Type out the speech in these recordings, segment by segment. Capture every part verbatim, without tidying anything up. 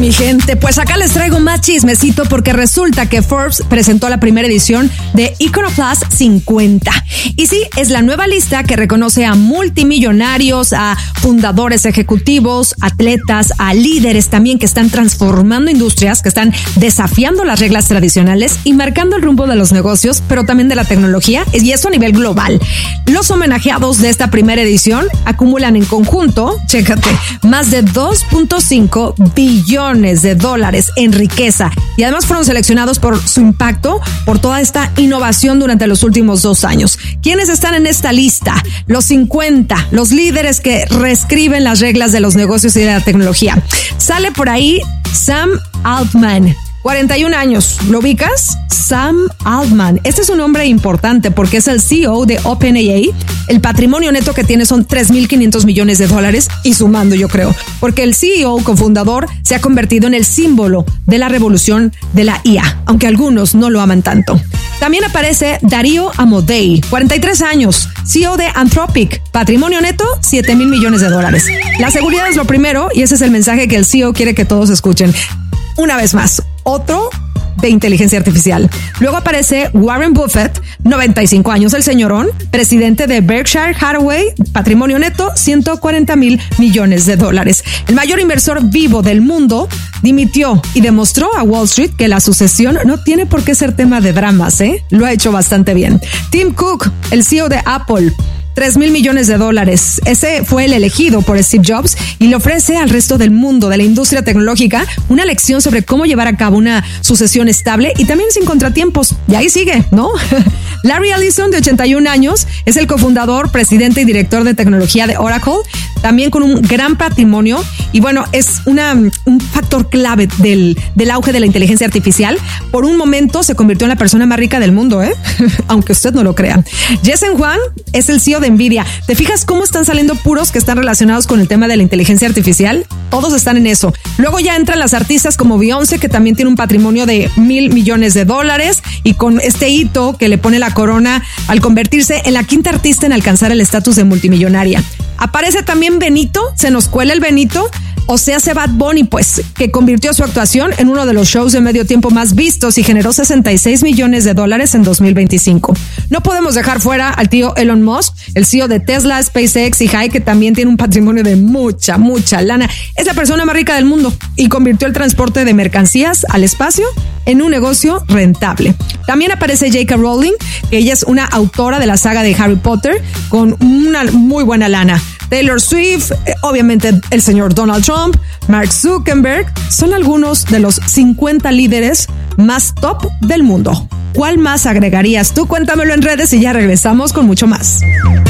mi gente? Pues acá les traigo más chismecito porque resulta que Forbes presentó la primera edición de Iconoclast cincuenta. Y sí, es la nueva lista que reconoce a multimillonarios, a fundadores ejecutivos, atletas, a líderes también que están transformando industrias, que están desafiando las reglas tradicionales y marcando el rumbo de los negocios, pero también de la tecnología, y eso a nivel global. Los homenajeados de esta primera edición acumulan en conjunto, chécate, más de dos punto cinco billones de dólares en riqueza, y además fueron seleccionados por su impacto, por toda esta innovación durante los últimos dos años. ¿Quiénes están en esta lista? Los cincuenta, los líderes que reescriben las reglas de los negocios y de la tecnología. Sale por ahí Sam Altman, cuarenta y un años. ¿Lo ubicas? Sam Altman. Este es un nombre importante porque es el C E O de OpenAI. El patrimonio neto que tiene son tres mil quinientos millones de dólares y sumando, yo creo, porque el C E O cofundador se ha convertido en el símbolo de la revolución de la I A, aunque algunos no lo aman tanto. También aparece Darío Amodei, cuarenta y tres años, C E O de Anthropic, patrimonio neto siete mil millones de dólares. La seguridad es lo primero y ese es el mensaje que el C E O quiere que todos escuchen. Una vez más, otro de inteligencia artificial. Luego aparece Warren Buffett, noventa y cinco años, el señorón, presidente de Berkshire Hathaway, patrimonio neto ciento cuarenta mil millones de dólares. El mayor inversor vivo del mundo dimitió y demostró a Wall Street que la sucesión no tiene por qué ser tema de dramas, ¿eh? Lo ha hecho bastante bien. Tim Cook, el C E O de Apple, tres mil millones de dólares. Ese fue el elegido por Steve Jobs y le ofrece al resto del mundo de la industria tecnológica una lección sobre cómo llevar a cabo una sucesión estable y también sin contratiempos. Y ahí sigue, ¿no? Larry Ellison, de ochenta y un años, es el cofundador, presidente y director de tecnología de Oracle, también con un gran patrimonio. Y bueno, es una, un factor clave del, del auge de la inteligencia artificial. Por un momento se convirtió en la persona más rica del mundo, ¿eh? Aunque usted no lo crea. Jensen Huang es el C E O de Nvidia. ¿Te fijas cómo están saliendo puros que están relacionados con el tema de la inteligencia artificial? Todos están en eso. Luego ya entran las artistas como Beyoncé, que también tiene un patrimonio de mil millones de dólares y con este hito que le pone la corona al convertirse en la quinta artista en alcanzar el estatus de multimillonaria. Aparece también Benito, se nos cuela el Benito, o sea, se Bad Bunny, pues, que convirtió su actuación en uno de los shows de medio tiempo más vistos y generó sesenta y seis millones de dólares en dos mil veinticinco. No podemos dejar fuera al tío Elon Musk, el C E O de Tesla, SpaceX y Hype, que también tiene un patrimonio de mucha, mucha lana. Es la persona más rica del mundo y convirtió el transporte de mercancías al espacio en un negocio rentable. También aparece J K Rowling, que ella es una autora de la saga de Harry Potter con una muy buena lana. Taylor Swift, obviamente el señor Donald Trump, Mark Zuckerberg, son algunos de los cincuenta líderes más top del mundo. ¿Cuál más agregarías tú? Cuéntamelo en redes y ya regresamos con mucho más.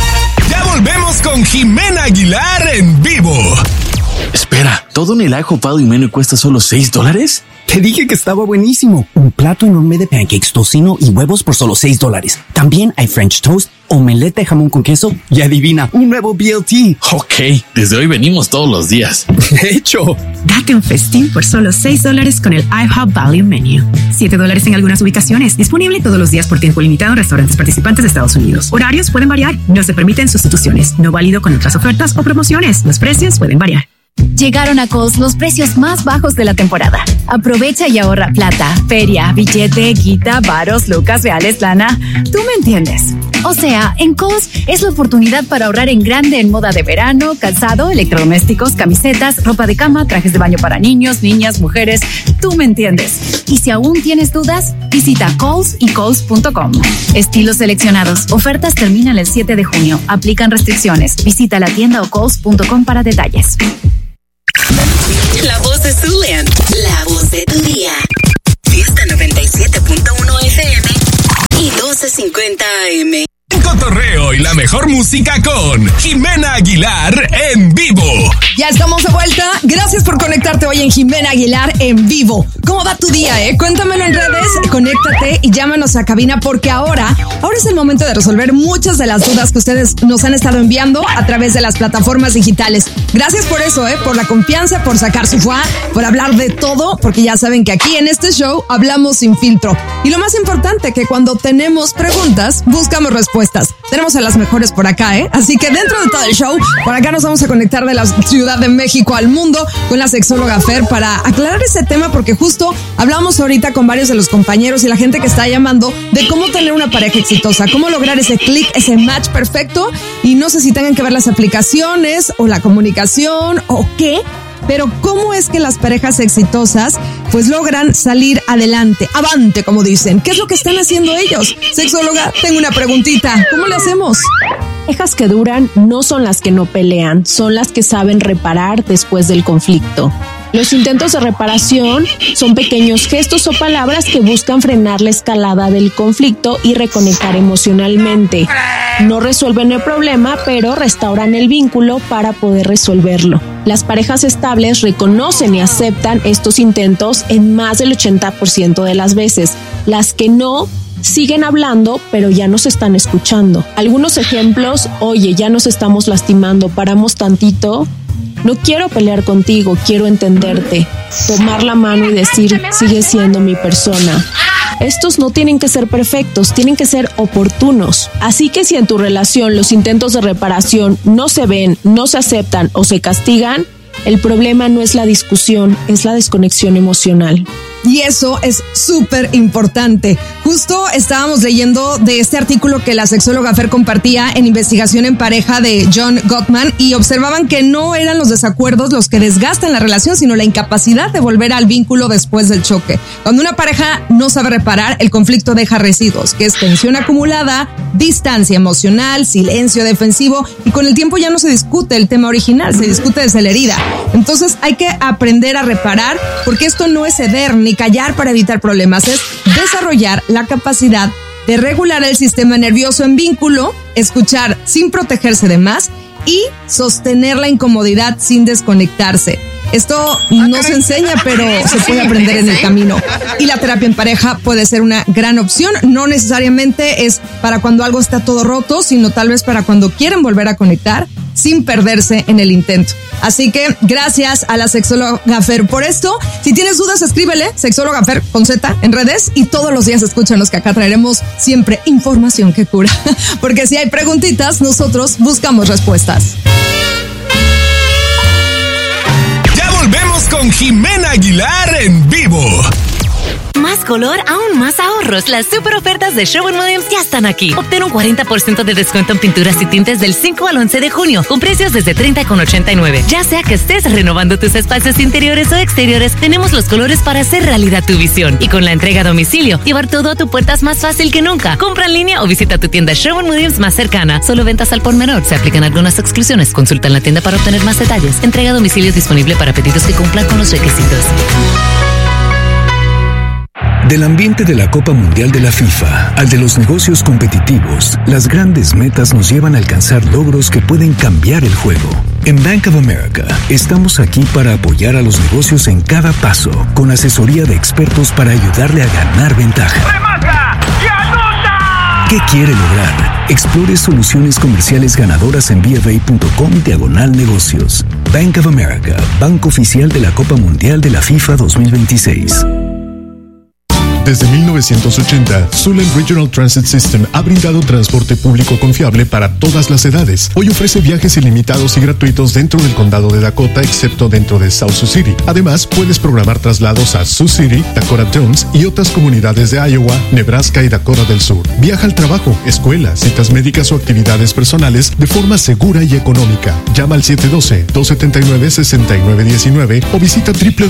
Ya volvemos con Jimena Aguilar en vivo. Espera, ¿todo en el ajo Pado y Meno cuesta solo seis dólares? Te dije que estaba buenísimo. Un plato enorme de pancakes, tocino y huevos por solo seis dólares. También hay French toast, omelette de jamón con queso y adivina, un nuevo B L T. Ok, desde hoy venimos todos los días. De hecho, date un festín por solo seis dólares con el IHOP Value Menu. siete dólares en algunas ubicaciones. Disponible todos los días por tiempo limitado en restaurantes participantes de Estados Unidos. Horarios pueden variar. No se permiten sustituciones. No válido con otras ofertas o promociones. Los precios pueden variar. Llegaron a Kohl's los precios más bajos de la temporada. Aprovecha y ahorra plata, feria, billete, guita, varos, lucas, reales, lana. Tú me entiendes. O sea, en Kohl's es la oportunidad para ahorrar en grande en moda de verano, calzado, electrodomésticos, camisetas, ropa de cama, trajes de baño para niños, niñas, mujeres. Tú me entiendes. Y si aún tienes dudas, visita Kohl's y Kohl's punto com. Estilos seleccionados. Ofertas terminan el siete de junio. Aplican restricciones. Visita la tienda o Kohl's punto com para detalles. La voz de Zulian. La voz de tu día. Fiesta noventa y siete punto uno F M y doce cincuenta A M. Cotorreo y la mejor música con Jimena Aguilar en vivo. Ya estamos de vuelta. Gracias por conectarte hoy en Jimena Aguilar en vivo. ¿Cómo va tu día, eh? Cuéntamelo en redes, conéctate y llámanos a cabina porque ahora, ahora es el momento de resolver muchas de las dudas que ustedes nos han estado enviando a través de las plataformas digitales. Gracias por eso, eh, por la confianza, por sacar su fuá, por hablar de todo, porque ya saben que aquí en este show hablamos sin filtro. Y lo más importante, que cuando tenemos preguntas, buscamos respuestas. tenemos a las mejores por acá, ¿eh? Así que dentro de todo el show, por acá nos vamos a conectar de la Ciudad de México al mundo con la sexóloga Fer para aclarar ese tema, porque justo hablamos ahorita con varios de los compañeros y la gente que está llamando de cómo tener una pareja exitosa, cómo lograr ese click, ese match perfecto, y no sé si tengan que ver las aplicaciones o la comunicación o qué, pero cómo es que las parejas exitosas pues logran salir adelante, avante, como dicen. ¿Qué es lo que están haciendo ellos? Sexóloga, tengo una preguntita. ¿Cómo le hacemos? Parejas que duran no son las que no pelean, son las que saben reparar después del conflicto. Los intentos de reparación son pequeños gestos o palabras que buscan frenar la escalada del conflicto y reconectar emocionalmente. No resuelven el problema, pero restauran el vínculo para poder resolverlo. Las parejas estables reconocen y aceptan estos intentos en más del ochenta por ciento de las veces. Las que no, siguen hablando, pero ya nos están escuchando. Algunos ejemplos: oye, ya nos estamos lastimando, paramos tantito. No quiero pelear contigo, quiero entenderte. Tomar la mano y decir, sigue siendo mi persona. Estos no tienen que ser perfectos, tienen que ser oportunos. Así que si en tu relación los intentos de reparación no se ven, no se aceptan o se castigan, el problema no es la discusión, es la desconexión emocional. Y eso es súper importante. Justo estábamos leyendo de este artículo que la sexóloga Fer compartía en Investigación en Pareja de John Gottman, y observaban que no eran los desacuerdos los que desgastan la relación, sino la incapacidad de volver al vínculo después del choque. Cuando una pareja no sabe reparar, el conflicto deja residuos, que es tensión acumulada, distancia emocional, silencio defensivo, y con el tiempo ya no se discute el tema original, se discute desde la herida. Entonces hay que aprender a reparar, porque esto no es ceder ni callar para evitar problemas, es desarrollar la capacidad de regular el sistema nervioso en vínculo, escuchar sin protegerse de más y sostener la incomodidad sin desconectarse. Esto no se enseña, pero se puede aprender en el camino. Y la terapia en pareja puede ser una gran opción. No necesariamente es para cuando algo está todo roto, sino tal vez para cuando quieren volver a conectar sin perderse en el intento. Así que gracias a la sexóloga Fer por esto. Si tienes dudas, escríbele, sexóloga Fer con Z en redes, y todos los días escúchanos, que acá traeremos siempre información que cura. Porque si hay preguntitas, nosotros buscamos respuestas. Volvemos con Jimena Aguilar en vivo. Más color, aún más ahorros. Las super ofertas de Sherwin-Williams ya están aquí. Obtén un cuarenta por ciento de descuento en pinturas y tintes del cinco al once de junio, con precios desde treinta con ochenta y nueve. Ya sea que estés renovando tus espacios interiores o exteriores, tenemos los colores para hacer realidad tu visión. Y con la entrega a domicilio, llevar todo a tu puerta es más fácil que nunca. Compra en línea o visita tu tienda Sherwin-Williams más cercana. Solo ventas al por menor. Se aplican algunas exclusiones. Consulta en la tienda para obtener más detalles. Entrega a domicilio disponible para pedidos que cumplan con los requisitos. Del ambiente de la Copa Mundial de la FIFA al de los negocios competitivos, las grandes metas nos llevan a alcanzar logros que pueden cambiar el juego. En Bank of America estamos aquí para apoyar a los negocios en cada paso, con asesoría de expertos para ayudarle a ganar ventaja. ¡Remata! ¡Y anota! ¿Qué quiere lograr? Explore soluciones comerciales ganadoras en bfa.com diagonal negocios. Bank of America, banco oficial de la Copa Mundial de la FIFA dos mil veintiséis. Desde mil novecientos ochenta, Zuland Regional Transit System ha brindado transporte público confiable para todas las edades. Hoy ofrece viajes ilimitados y gratuitos dentro del condado de Dakota, excepto dentro de South Sioux City. Además, puedes programar traslados a Sioux City, Dakota Jones y otras comunidades de Iowa, Nebraska y Dakota del Sur. Viaja al trabajo, escuela, citas médicas o actividades personales de forma segura y económica. Llama al siete uno dos, dos siete nueve, seis nueve uno nueve o visita triple